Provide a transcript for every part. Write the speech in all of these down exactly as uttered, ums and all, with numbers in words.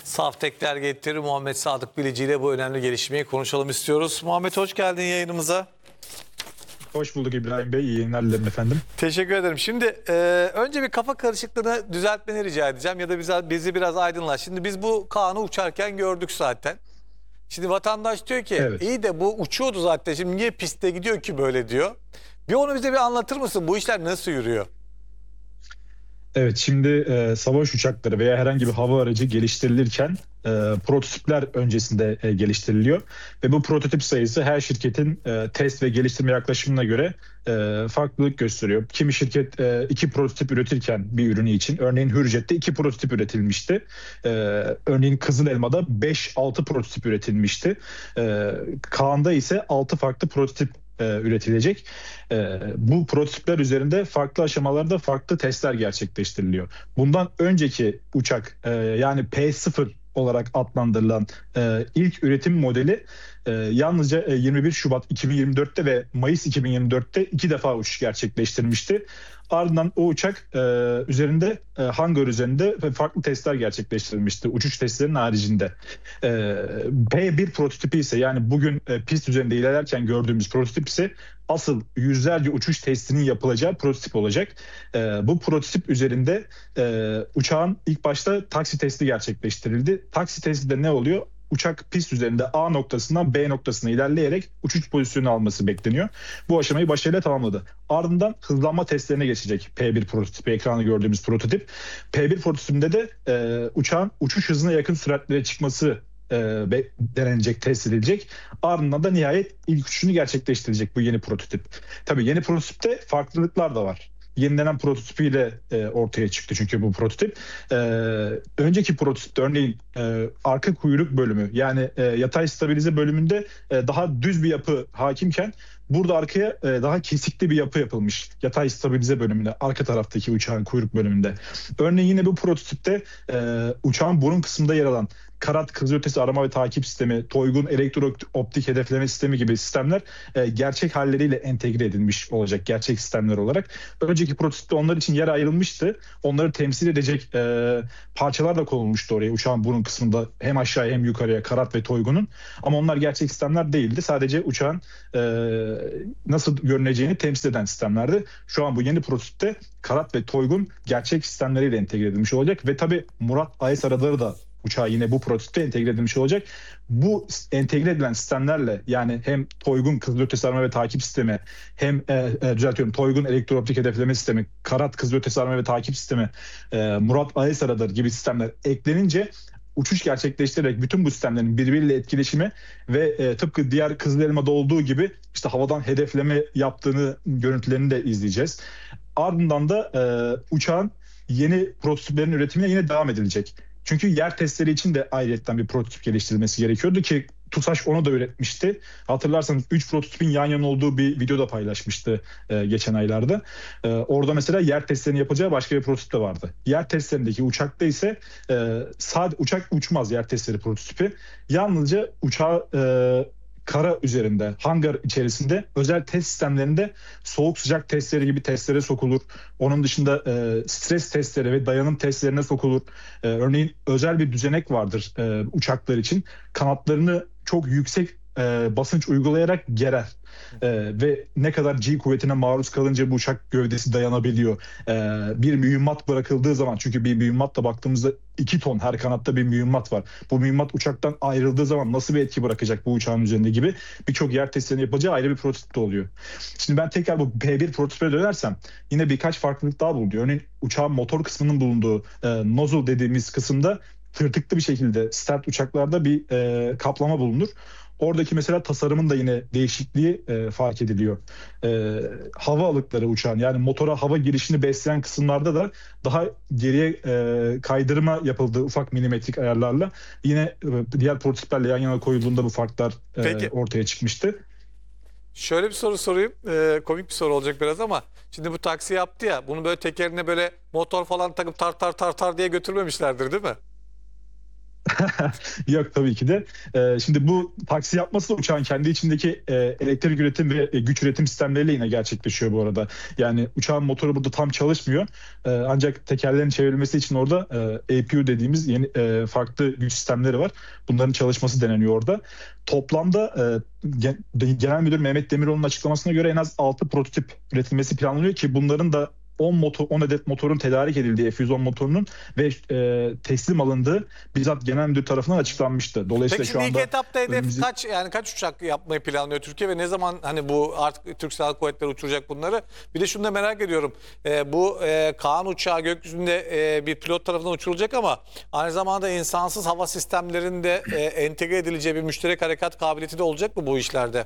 Saftekler getirir Muhammed Sadık Bilici ile bu önemli gelişmeyi konuşalım istiyoruz. Muhammed hoş geldin yayınımıza. Hoş bulduk İbrahim Bey. İyi yayınlar dilerim efendim. Teşekkür ederim. Şimdi e, önce bir kafa karışıklığını düzeltmeni rica edeceğim ya da bize, bizi biraz aydınlat. Şimdi biz bu Kaan'ı uçarken gördük zaten. Şimdi vatandaş diyor ki Evet. iyi de bu uçuyordu zaten, şimdi niye pistte gidiyor ki böyle diyor. Bir onu bize bir anlatır mısın? Bu işler nasıl yürüyor? Evet, şimdi e, savaş uçakları veya herhangi bir hava aracı geliştirilirken e, prototipler öncesinde e, geliştiriliyor. Ve bu prototip sayısı her şirketin e, test ve geliştirme yaklaşımına göre e, farklılık gösteriyor. Kimi şirket e, iki prototip üretirken bir ürünü için, örneğin Hürjet'te iki prototip üretilmişti. E, örneğin Kızıl Elma'da beş altı prototip üretilmişti. E, Kaan'da ise altı farklı prototip e, üretilecek. E, bu prototipler üzerinde farklı aşamalarda farklı testler gerçekleştiriliyor. Bundan önceki uçak e, yani P sıfır olarak adlandırılan e, ilk üretim modeli e, yalnızca e, yirmi bir Şubat iki bin yirmi dörtte ve Mayıs iki bin yirmi dörtte iki defa uçuş gerçekleştirmişti. Ardından o uçak e, üzerinde e, hangar üzerinde ve farklı testler gerçekleştirilmişti uçuş testlerinin haricinde. E, P bir prototipi ise, yani bugün e, pist üzerinde ilerlerken gördüğümüz prototip ise asıl yüzlerce uçuş testinin yapılacağı prototip olacak. E, bu prototip üzerinde e, uçağın ilk başta taksi testi gerçekleştirildi. Taksi testi de ne oluyor? Uçak pist üzerinde A noktasından B noktasına ilerleyerek uçuş pozisyonu alması bekleniyor. Bu aşamayı başarıyla tamamladı. Ardından hızlanma testlerine geçecek P bir prototipi, ekranda gördüğümüz prototip. P bir prototipinde de e, uçağın uçuş hızına yakın süratlere çıkması e, denenecek, test edilecek. Ardından da nihayet ilk uçuşunu gerçekleştirecek bu yeni prototip. Tabii yeni prototipte farklılıklar da var. Yenilenen prototipiyle e, ortaya çıktı çünkü bu prototip. E, önceki prototipte örneğin e, arka kuyruk bölümü, yani e, yatay stabilize bölümünde e, daha düz bir yapı hakimken burada arkaya e, daha kesikli bir yapı yapılmış. Yatay stabilize bölümünde, arka taraftaki uçağın kuyruk bölümünde. Örneğin yine bu prototipte e, uçağın burun kısmında yer alan Karat kızılötesi arama ve takip sistemi, Toygun elektro-optik hedefleme sistemi gibi sistemler e, gerçek halleriyle entegre edilmiş olacak, gerçek sistemler olarak. Önceki prototipte onlar için yer ayrılmıştı. Onları temsil edecek e, parçalar da konulmuştu oraya uçağın burun kısmında, hem aşağıya hem yukarıya Karat ve Toygun'un. Ama onlar gerçek sistemler değildi. Sadece uçağın e, nasıl görüneceğini temsil eden sistemlerdi. Şu an bu yeni prototipte Karat ve Toygun gerçek sistemleriyle entegre edilmiş olacak ve tabii Murat A S radarı da uçağa yine bu prototipte entegre edilmiş olacak. Bu entegre edilen sistemlerle, yani hem Toygun kızılötesi arama ve takip sistemi, hem e, e, düzeltiyorum Toygun elektro-optik hedefleme sistemi, Karat kızılötesi arama ve takip sistemi, e, Murat A S radarı gibi sistemler eklenince uçuş gerçekleştirerek bütün bu sistemlerin birbiriyle etkileşimi ve e, tıpkı diğer Kızıl Elma'da olduğu gibi işte havadan hedefleme yaptığını, görüntülerini de izleyeceğiz. Ardından da e, uçağın yeni prototiplerin üretimine yine devam edilecek. Çünkü yer testleri için de ayrıca bir prototip geliştirilmesi gerekiyordu ki TUSAŞ onu da üretmişti. Hatırlarsanız üç prototipin yan yana olduğu bir video da paylaşmıştı e, geçen aylarda. E, orada mesela yer testlerini yapacağı başka bir prototip de vardı. Yer testlerindeki uçakta ise e, sadece uçak uçmaz, yer testleri prototipi. Yalnızca uçağı e, kara üzerinde, hangar içerisinde özel test sistemlerinde soğuk sıcak testleri gibi testlere sokulur. Onun dışında e, stres testleri ve dayanım testlerine sokulur. E, örneğin özel bir düzenek vardır e, uçaklar için. Kanatlarını çok yüksek e, basınç uygulayarak gerer. Ee, ve ne kadar G kuvvetine maruz kalınca bu uçak gövdesi dayanabiliyor. Ee, bir mühimmat bırakıldığı zaman, çünkü bir mühimmatla baktığımızda iki ton her kanatta bir mühimmat var. Bu mühimmat uçaktan ayrıldığı zaman nasıl bir etki bırakacak bu uçağın üzerinde gibi birçok yer testlerini yapacağı ayrı bir prototip de oluyor. Şimdi ben tekrar bu P bir prototipe dönersem yine birkaç farklılık daha bulunuyor. Örneğin uçağın motor kısmının bulunduğu e, nozzle dediğimiz kısımda tırtıklı bir şekilde start uçaklarda bir e, kaplama bulunur. Oradaki mesela tasarımın da yine değişikliği e, fark ediliyor. E, hava alıkları uçağın, yani motora hava girişini besleyen kısımlarda da daha geriye e, kaydırma yapıldığı ufak milimetrik ayarlarla yine e, diğer prototiplerle yan yana koyulduğunda bu farklar e, ortaya çıkmıştı. Şöyle bir soru sorayım. Ee, komik bir soru olacak biraz ama şimdi bu taksi yaptı ya, bunu böyle tekerine böyle motor falan takıp tar tar tar tar diye götürmemişlerdir değil mi? Yok tabii ki de. Ee, şimdi bu taksi yapması da uçağın kendi içindeki e, elektrik üretim ve e, güç üretim sistemleriyle yine gerçekleşiyor bu arada. Yani uçağın motoru burada tam çalışmıyor. Ee, ancak tekerlerin çevrilmesi için orada e, A P U dediğimiz yeni e, farklı güç sistemleri var. Bunların çalışması deneniyor orada. Toplamda e, Gen- Genel Müdür Mehmet Demiroğlu'nun açıklamasına göre en az altı prototip üretilmesi planlanıyor ki bunların da on motor on adet motorun tedarik edildiği F yüz on motorunun ve e, teslim alındığı bizzat genel müdür tarafından açıklanmıştı. Dolayısıyla Peki şu şimdi ilk anda etapta hedef önümüzdeki- kaç, yani kaç uçak yapmayı planlıyor Türkiye ve ne zaman hani bu artık Türk Silahlı Kuvvetleri uçuracak bunları? Bir de şunu da merak ediyorum. Ee, bu e, Kaan uçağı gökyüzünde e, bir pilot tarafından uçurulacak ama aynı zamanda insansız hava sistemlerinde e, entegre edileceği bir müşterek harekat kabiliyeti de olacak mı bu işlerde?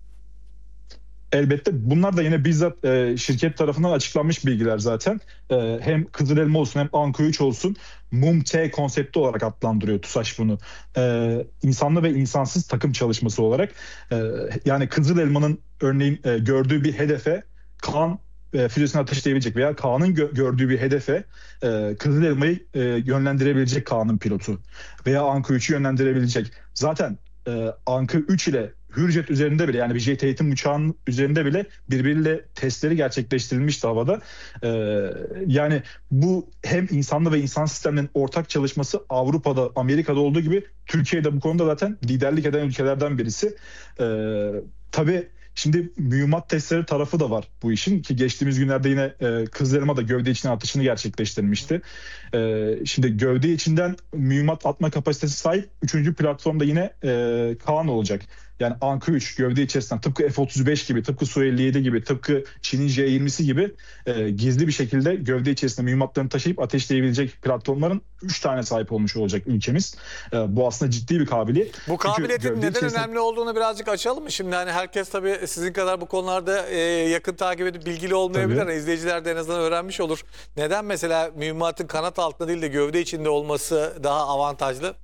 Elbette bunlar da yine bizzat e, şirket tarafından açıklanmış bilgiler zaten. E, hem Kızıl Elma olsun hem Anka üç olsun MUM-T konsepti olarak adlandırıyor TUSAŞ bunu. E, insanlı ve insansız takım çalışması olarak. E, yani Kızıl Elma'nın örneğin e, gördüğü bir hedefe Kaan e, füzesini ateşleyebilecek veya Kaan'ın gö- gördüğü bir hedefe e, Kızıl Elma'yı e, yönlendirebilecek Kaan'ın pilotu veya Anka üçü yönlendirebilecek. Zaten e, Anka üç ile Hürjet üzerinde bile, yani bir jet eğitim uçağının üzerinde bile birbiriyle testleri gerçekleştirilmişti havada. Ee, yani bu hem insanlı ve insan sistemlerinin ortak çalışması Avrupa'da, Amerika'da olduğu gibi Türkiye'de bu konuda zaten liderlik eden ülkelerden birisi. Ee, tabii şimdi mühimmat testleri tarafı da var bu işin ki geçtiğimiz günlerde yine e, Kızılelma da gövde içine atışını gerçekleştirmişti. E, şimdi gövde içinden mühimmat atma kapasitesi sahip üçüncü platformda yine e, Kaan olacak. Yani Anka üç gövde içerisinden tıpkı F otuz beş gibi, tıpkı Su elli yedi gibi, tıpkı Çin'in J yirmisi gibi e, gizli bir şekilde gövde içerisinde mühimmatlarını taşıyıp ateşleyebilecek platformların üç tane sahip olmuş olacak ülkemiz. E, bu aslında ciddi bir kabiliyet. Bu Çünkü kabiliyetin gövde neden içerisinde- önemli olduğunu birazcık açalım mı? Şimdi hani herkes tabii sizin kadar bu konularda e, yakın takip edip bilgili olmayabilir. Tabii. İzleyiciler de en azından öğrenmiş olur. Neden mesela mühimmatın kanat altında değil de gövde içinde olması daha avantajlı?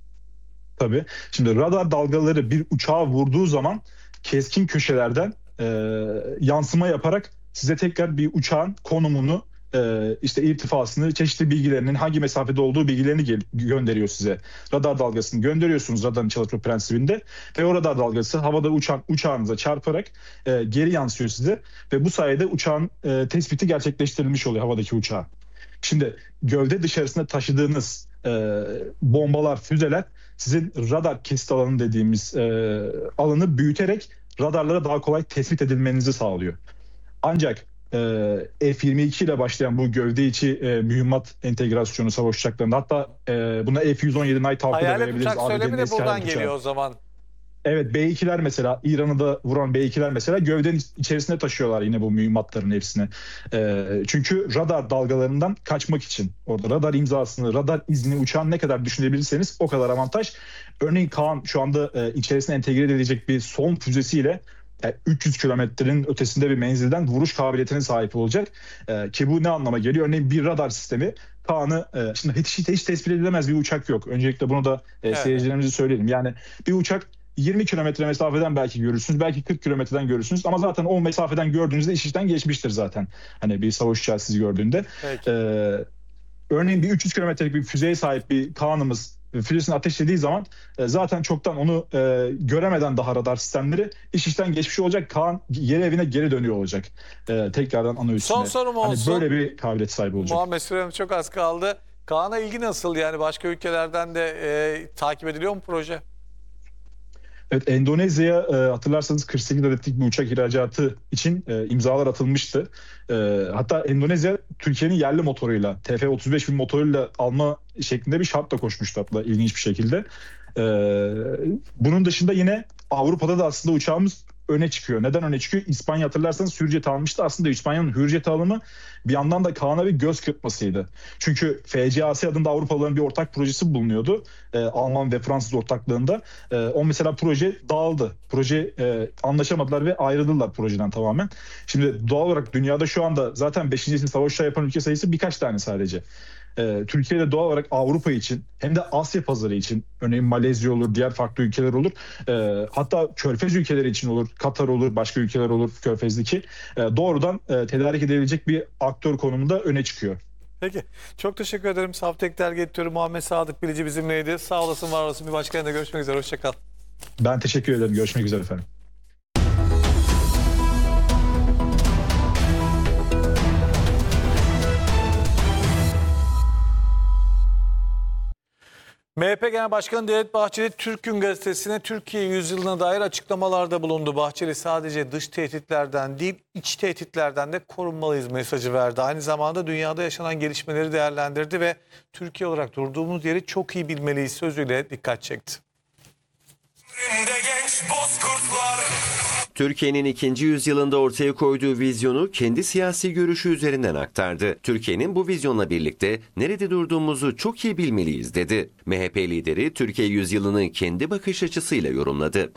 Tabii. Şimdi radar dalgaları bir uçağa vurduğu zaman keskin köşelerden e, yansıma yaparak size tekrar bir uçağın konumunu, e, işte irtifasını, çeşitli bilgilerinin hangi mesafede olduğu bilgilerini gel- gönderiyor size. Radar dalgasını gönderiyorsunuz radarın çalışma prensibinde ve o radar dalgası havada uçan uçağınıza çarparak e, geri yansıyor size ve bu sayede uçağın e, tespiti gerçekleştirilmiş oluyor, havadaki uçağın. Şimdi gövde dışarısında taşıdığınız e, bombalar, füzeler sizin radar kesit alanı dediğimiz e, alanı büyüterek radarlara daha kolay tespit edilmenizi sağlıyor. Ancak e, F yirmi iki ile başlayan bu gövde içi e, mühimmat entegrasyonu savaş uçaklarında, hatta e, buna F yüz on yedi Night Hawk'ı da Hayalet verebiliriz. uçak A B D'nin söylemi de eski buradan hayalet uçağı. geliyor o zaman. Evet, B ikiler mesela, İran'ı da vuran B ikiler mesela gövdenin içerisine taşıyorlar yine bu mühimmatların hepsini. Ee, çünkü radar dalgalarından kaçmak için orada radar imzasını, radar izni uçağın ne kadar düşünebilirseniz o kadar avantaj. Örneğin Kaan şu anda e, içerisine entegre edilecek bir son füzesiyle e, üç yüz kilometrenin ötesinde bir menzilden vuruş kabiliyetine sahip olacak. E, ki bu ne anlama geliyor? Örneğin bir radar sistemi Kaan'ı, e, şimdi hiç, hiç tespit edilemez bir uçak yok. Öncelikle bunu da e, Evet. seyircilerimize söyleyelim. Yani bir uçak yirmi kilometre mesafeden belki görürsünüz, belki kırk kilometreden görürsünüz ama zaten o mesafeden gördüğünüzde iş işten geçmiştir zaten. Hani bir savaş uçağı sizi gördüğünde. Peki. Ee, örneğin bir üç yüz kilometrelik bir füzeye sahip bir Kaan'ımız füzesini ateşlediği zaman e, zaten çoktan onu e, göremeden daha radar sistemleri iş işten geçmiş olacak. Kaan yeri evine geri dönüyor olacak. E, tekrardan ana üstüne. Son sorum Hani olsun. böyle bir kabiliyet sahibi olacak. Muhammed süremiz çok az kaldı. Kaan'a ilgi nasıl? Yani başka ülkelerden de e, takip ediliyor mu proje? Evet, Endonezya'ya e, hatırlarsanız kırk sekiz adetlik bir uçak ihracatı için e, imzalar atılmıştı. E, hatta Endonezya Türkiye'nin yerli motoruyla, T F otuz beş bin motoruyla alma şeklinde bir şartla koşmuştu hatta, ilginç bir şekilde. E, bunun dışında yine Avrupa'da da aslında uçağımız öne çıkıyor. Neden öne çıkıyor? İspanya hatırlarsanız Hürjet almıştı. Aslında İspanya'nın Hürjet alımı bir yandan da Kaan'a bir göz kırpmasıydı. Çünkü F C A S adında Avrupalıların bir ortak projesi bulunuyordu. Ee, Alman ve Fransız ortaklığında. Ee, o mesela proje dağıldı. Proje e, anlaşamadılar ve ayrıldılar projeden tamamen. Şimdi doğal olarak dünyada şu anda zaten beşinci nesil savaş uçağı yapan ülke sayısı birkaç tane sadece. Ee, Türkiye'de doğal olarak Avrupa için hem de Asya pazarı için, örneğin Malezya olur, diğer farklı ülkeler olur. Ee, hatta Körfez ülkeleri için olur, Katar olur, başka ülkeler olur Körfez'deki. Ee, doğrudan e, tedarik edebilecek bir aktör konumunda öne çıkıyor. Peki. Çok teşekkür ederim. Saftek Dergi Editörü Muhammed Sadık Bilici bizimleydi. Sağ olasın, var olasın. Bir başka yayında görüşmek üzere. Hoşça kal. Ben teşekkür ederim. Görüşmek üzere efendim. M H P Genel Başkanı Devlet Bahçeli, Türk Gün Gazetesi'ne Türkiye yüzyılına dair açıklamalarda bulundu. Bahçeli sadece dış tehditlerden değil, iç tehditlerden de korunmalıyız mesajı verdi. Aynı zamanda dünyada yaşanan gelişmeleri değerlendirdi ve Türkiye olarak durduğumuz yeri çok iyi bilmeliyiz sözüyle dikkat çekti. Genç bozkurtlar. Türkiye'nin ikinci yüzyılında ortaya koyduğu vizyonu kendi siyasi görüşü üzerinden aktardı. Türkiye'nin bu vizyonla birlikte nerede durduğumuzu çok iyi bilmeliyiz dedi. M H P lideri Türkiye yüzyılını kendi bakış açısıyla yorumladı.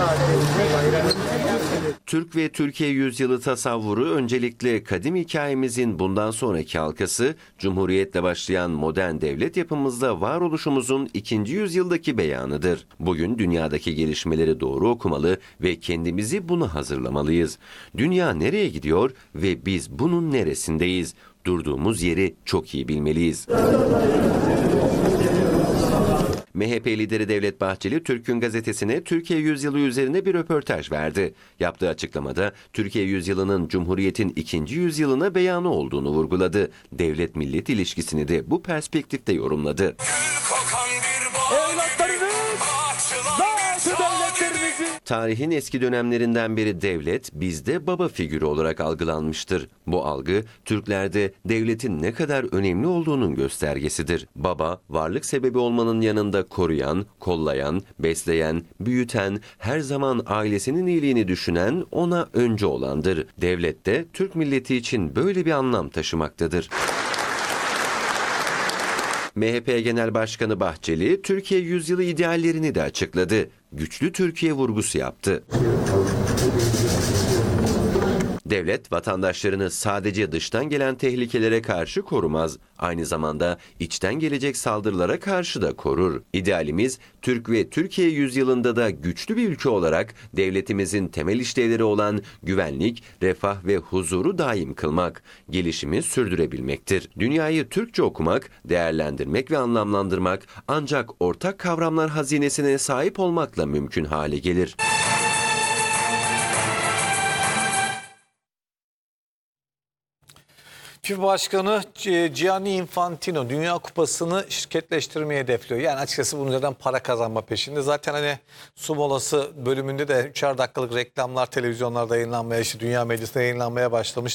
Türk ve Türkiye yüzyılı tasavvuru öncelikle kadim hikayemizin bundan sonraki halkası, Cumhuriyetle başlayan modern devlet yapımızda varoluşumuzun ikinci yüzyıldaki beyanıdır. Bugün dünyadaki gelişmeleri doğru okumalı ve kendimizi buna hazırlamalıyız. Dünya nereye gidiyor ve biz bunun neresindeyiz? Durduğumuz yeri çok iyi bilmeliyiz. M H P lideri Devlet Bahçeli, Türk Gün Gazetesi'ne Türkiye yüzyılı üzerine bir röportaj verdi. Yaptığı açıklamada Türkiye yüzyılının Cumhuriyet'in ikinci yüzyılına beyanı olduğunu vurguladı. Devlet-millet ilişkisini de bu perspektifte yorumladı. Gül kokan bir bahane, açılan bir şahane. Tarihin eski dönemlerinden beri devlet bizde baba figürü olarak algılanmıştır. Bu algı Türklerde devletin ne kadar önemli olduğunun göstergesidir. Baba, varlık sebebi olmanın yanında koruyan, kollayan, besleyen, büyüten, her zaman ailesinin iyiliğini düşünen, ona öncü olandır. Devlet de Türk milleti için böyle bir anlam taşımaktadır. M H P Genel Başkanı Bahçeli, Türkiye yüzyılı ideallerini de açıkladı. Güçlü Türkiye vurgusu yaptı. Devlet, vatandaşlarını sadece dıştan gelen tehlikelere karşı korumaz, aynı zamanda içten gelecek saldırılara karşı da korur. İdealimiz, Türk ve Türkiye yüzyılında da güçlü bir ülke olarak devletimizin temel işlevleri olan güvenlik, refah ve huzuru daim kılmak, gelişimi sürdürebilmektir. Dünyayı Türkçe okumak, değerlendirmek ve anlamlandırmak ancak ortak kavramlar hazinesine sahip olmakla mümkün hale gelir. FIFA Başkanı Gianni Infantino Dünya Kupası'nı şirketleştirmeyi hedefliyor. Yani açıkçası bunun üzerinden para kazanma peşinde. Zaten hani su molası bölümünde de üçer dakikalık reklamlar televizyonlarda yayınlanmaya, işte dünya medyasında yayınlanmaya başlamış.